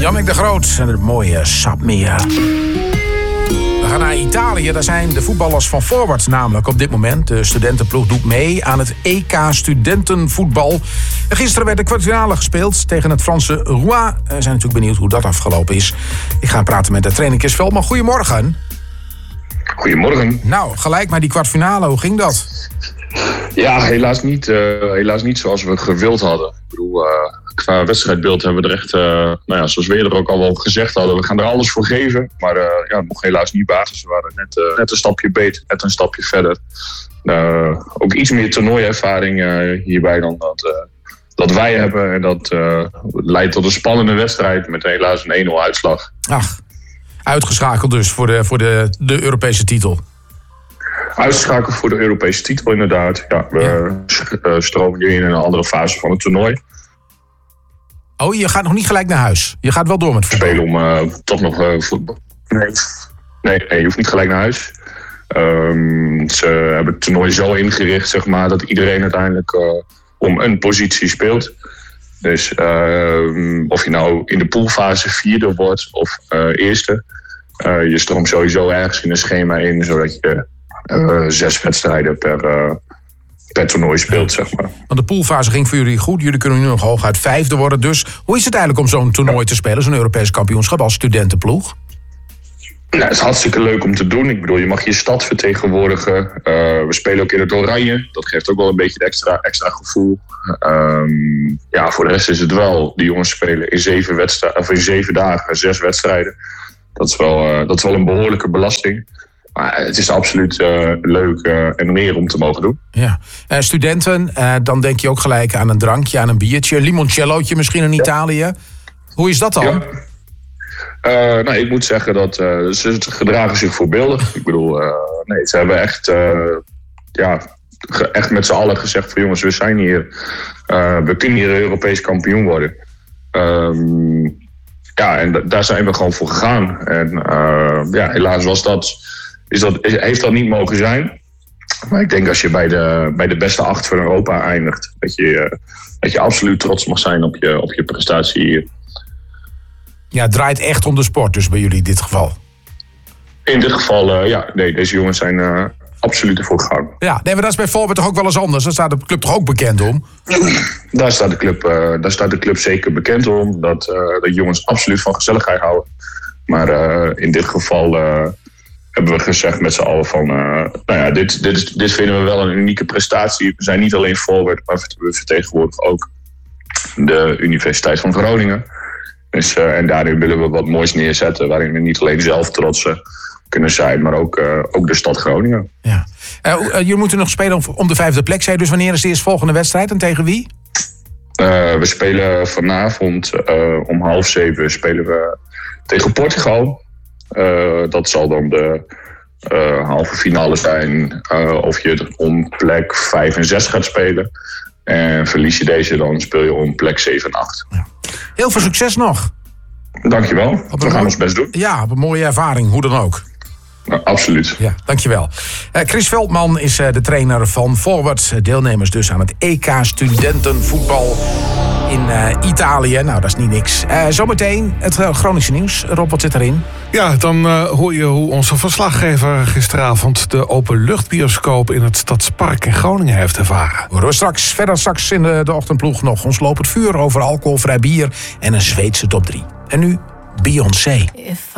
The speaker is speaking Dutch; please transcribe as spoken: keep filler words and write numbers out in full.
Jannik de Groot en het mooie Sapmeer. We gaan naar Italië. Daar zijn de voetballers van Forward namelijk op dit moment. De studentenploeg doet mee aan het E K studentenvoetbal. Gisteren werd de kwartfinale gespeeld tegen het Franse Rouen. We zijn natuurlijk benieuwd hoe dat afgelopen is. Ik ga praten met de trainer Chris Veldman. Goedemorgen. Goedemorgen. Nou, gelijk maar die kwartfinale. Hoe ging dat? Ja, helaas niet, uh, helaas niet zoals we gewild hadden. Ik bedoel, uh, qua wedstrijdbeeld hebben we er echt, uh, nou ja, zoals we eerder ook al wel gezegd hadden, we gaan er alles voor geven. Maar uh, ja, nog helaas niet basis. We waren net, uh, net een stapje beter, net een stapje verder. Uh, ook iets meer toernooiervaring uh, hierbij dan dat, uh, dat wij hebben. En dat uh, leidt tot een spannende wedstrijd met helaas een één nul uitslag. Ach, uitgeschakeld dus voor de, voor de, de Europese titel. Uitschakeld voor de Europese titel, inderdaad. Ja, we ja. stromen nu in een andere fase van het toernooi. Oh, je gaat nog niet gelijk naar huis? Je gaat wel door met voetbal? Spelen om uh, toch nog uh, voetbal. Nee. nee, nee, je hoeft niet gelijk naar huis. Um, ze hebben het toernooi zo ingericht, zeg maar, dat iedereen uiteindelijk uh, om een positie speelt. Dus uh, of je nou in de poolfase vierde wordt of uh, eerste. Uh, je stroomt sowieso ergens in een schema in, zodat je Uh, zes wedstrijden per, uh, per toernooi speelt, zeg maar. Want de poolfase ging voor jullie goed. Jullie kunnen nu nog hooguit vijfde worden. Dus hoe is het eigenlijk om zo'n toernooi te spelen? Zo'n Europees kampioenschap als studentenploeg? Nou, het is hartstikke leuk om te doen. Ik bedoel, je mag je stad vertegenwoordigen. Uh, we spelen ook in het oranje. Dat geeft ook wel een beetje extra, extra gevoel. Um, ja, voor de rest is het wel. Die jongens spelen in zeven, wedstrijden, of in zeven dagen zes wedstrijden. Dat is wel, uh, dat is wel een behoorlijke belasting. Maar het is absoluut uh, leuk uh, en meer om te mogen doen. Ja. Uh, studenten, uh, dan denk je ook gelijk aan een drankje, aan een biertje. Limoncellootje misschien in ja. Italië. Hoe is dat dan? Ja. Uh, nou, ik moet zeggen dat uh, ze gedragen zich voorbeeldig. Ik bedoel, uh, nee, ze hebben echt, uh, ja, echt met z'n allen gezegd van jongens, we zijn hier. Uh, we kunnen hier Europees kampioen worden. Um, ja, en d- daar zijn we gewoon voor gegaan. En uh, ja, helaas was dat... Is dat, heeft dat niet mogen zijn. Maar ik denk als je bij de, bij de beste acht van Europa eindigt, dat je, dat je absoluut trots mag zijn op je, op je prestatie hier. Ja, het draait echt om de sport dus bij jullie in dit geval. In dit geval, uh, ja. Nee, deze jongens zijn uh, absoluut ervoor gegaan. Ja, nee, maar dat is bij Forward toch ook wel eens anders. Daar staat de club toch ook bekend om? Daar staat de club, uh, daar staat de club zeker bekend om. Dat, uh, dat jongens absoluut van gezelligheid houden. Maar uh, in dit geval... Uh, hebben we gezegd met z'n allen van... Uh, nou ja, dit, dit, is, dit vinden we wel een unieke prestatie. We zijn niet alleen Forward, maar we vertegenwoordigen ook de Universiteit van Groningen. Dus, uh, en daarin willen we wat moois neerzetten... waarin we niet alleen zelf trots uh, kunnen zijn... maar ook, uh, ook de stad Groningen. Ja. Uh, uh, jullie moeten nog spelen om, om de vijfde plek. Zei dus wanneer is de eerstvolgende wedstrijd en tegen wie? Uh, we spelen vanavond uh, om half zeven spelen we tegen Portugal... Uh, dat zal dan de uh, halve finale zijn. Uh, of je om plek vijf en zes gaat spelen. En verlies je deze, dan speel je om plek zeven en acht. Ja. Heel veel succes nog. Dankjewel. We gaan mo- ons best doen. Ja, op een mooie ervaring, hoe dan ook. Uh, absoluut. Ja, dankjewel. Uh, Chris Veldman is uh, de trainer van Forward. Deelnemers dus aan het E K studentenvoetbal in uh, Italië. Nou, dat is niet niks. Uh, zometeen het uh, Groningse nieuws. Rob, wat zit erin? Ja, dan uh, hoor je hoe onze verslaggever gisteravond... de openluchtbioscoop in het Stadspark in Groningen heeft ervaren. Horen we straks. Verder straks in de, de ochtendploeg nog ons lopend vuur... over alcoholvrij bier en een Zweedse top drie. En nu Beyoncé.